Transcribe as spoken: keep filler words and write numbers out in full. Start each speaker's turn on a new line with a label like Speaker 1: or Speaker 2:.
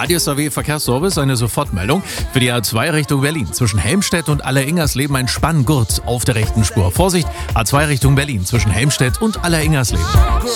Speaker 1: Radius A W Verkehrsservice, eine Sofortmeldung. Für die A zwei Richtung Berlin. Zwischen Helmstedt und Alleringers-Leben ein Spanngurt auf der rechten Spur. Vorsicht, A zwei Richtung Berlin zwischen Helmstedt und Alleringers-Leben.